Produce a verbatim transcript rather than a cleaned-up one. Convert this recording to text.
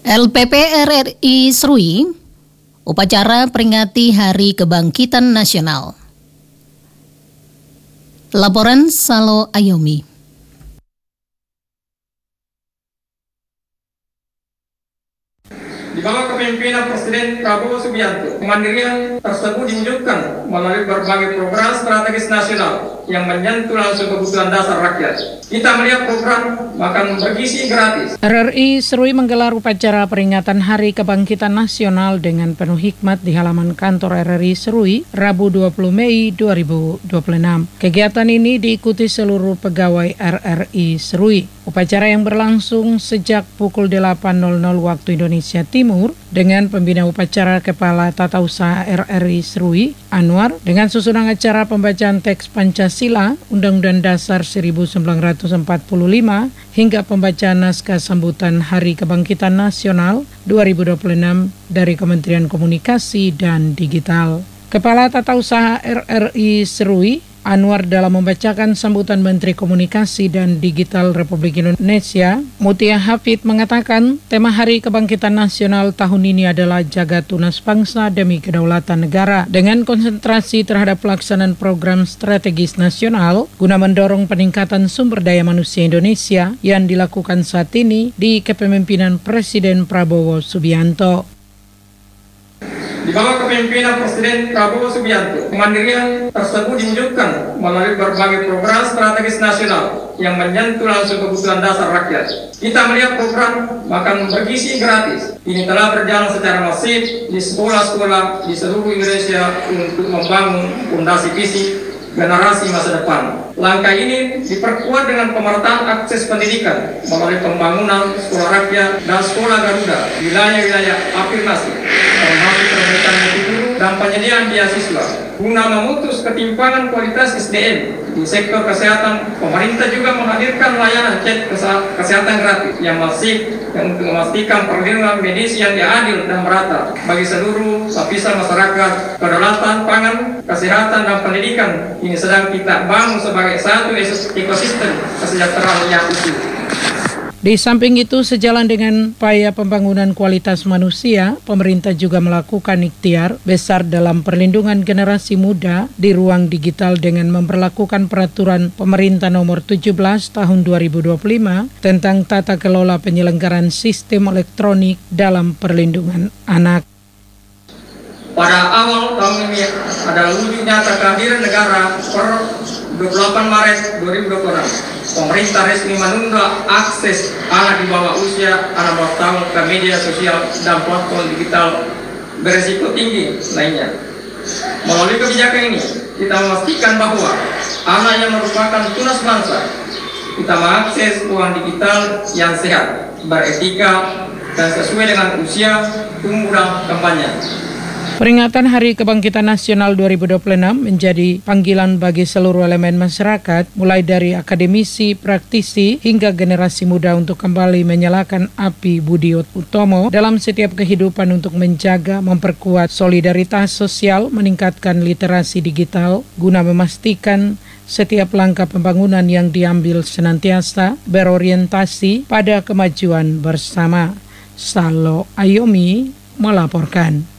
L P P R R I Serui, upacara peringati Hari Kebangkitan Nasional. Laporan Salo Ayomi. Di bawah kepemimpinan Presiden Prabowo Subianto, kemandirian tersebut diwujudkan melalui berbagai program strategis nasional yang menyentuh langsung kebutuhan dasar rakyat. Kita melihat program makan bergizi gratis. R R I Serui menggelar upacara peringatan Hari Kebangkitan Nasional dengan penuh hikmat di halaman kantor R R I Serui, Rabu dua puluh Mei dua ribu dua puluh enam. Kegiatan ini diikuti seluruh pegawai R R I Serui. Upacara yang berlangsung sejak pukul delapan waktu Indonesia Timur dengan pembina upacara Kepala Tata Usaha R R I Serui, Anwar, dengan susunan acara pembacaan teks Pancasila, Undang-Undang Dasar seribu sembilan ratus empat puluh lima, hingga pembacaan naskah sambutan Hari Kebangkitan Nasional dua ribu dua puluh enam dari Kementerian Komunikasi dan Digital. Kepala Tata Usaha R R I Serui, Anwar, dalam membacakan sambutan Menteri Komunikasi dan Digital Republik Indonesia, Mutia Hafid, mengatakan tema Hari Kebangkitan Nasional tahun ini adalah jaga tunas bangsa demi kedaulatan negara dengan konsentrasi terhadap pelaksanaan program strategis nasional guna mendorong peningkatan sumber daya manusia Indonesia yang dilakukan saat ini di kepemimpinan Presiden Prabowo Subianto. Di bawah kepemimpinan Presiden Prabowo Subianto, kemandirian tersebut diwujudkan melalui berbagai program strategis nasional yang menyentuh langsung kebutuhan dasar rakyat. Kita melihat program makan bergizi gratis ini telah berjalan secara masif di sekolah-sekolah di seluruh Indonesia untuk membangun fondasi fisik generasi masa depan. Langkah ini diperkuat dengan pemerataan akses pendidikan melalui pembangunan sekolah rakyat dan sekolah Garuda, wilayah-wilayah afirmasi, termasuk perbaikan mutu guru dan penyediaan beasiswa. Guna memutus ketimpangan kualitas S D M di sektor kesehatan, pemerintah juga menghadirkan layanan cek kesehatan gratis yang masif yang untuk memastikan perlindungan medis yang adil dan merata bagi seluruh lapisan masyarakat. Kedaulatan pangan, kesehatan, dan pendidikan ini sedang kita bangun sebagai satu ekosistem kesejahteraan yang utuh. Di samping itu, sejalan dengan upaya pembangunan kualitas manusia, pemerintah juga melakukan ikhtiar besar dalam perlindungan generasi muda di ruang digital dengan memperlakukan peraturan pemerintah nomor tujuh belas tahun dua ribu dua puluh lima tentang tata kelola penyelenggaraan sistem elektronik dalam perlindungan anak. Pada awal tahun ini adalah wujud nyata kehadiran negara per dua puluh delapan Maret dua ribu dua puluh enam. Pemerintah resmi menunda akses anak di bawah usia enam belas tahun ke media sosial dan platform digital berisiko tinggi lainnya. Melalui kebijakan ini, kita memastikan bahwa anak yang merupakan tunas bangsa, kita mengakses uang digital yang sehat, beretika, dan sesuai dengan usia, tumbuh dan kembangnya. Peringatan Hari Kebangkitan Nasional dua ribu dua puluh enam menjadi panggilan bagi seluruh elemen masyarakat, mulai dari akademisi, praktisi, hingga generasi muda untuk kembali menyalakan api budi utomo dalam setiap kehidupan untuk menjaga, memperkuat solidaritas sosial, meningkatkan literasi digital, guna memastikan setiap langkah pembangunan yang diambil senantiasa berorientasi pada kemajuan bersama. Salo Ayomi melaporkan.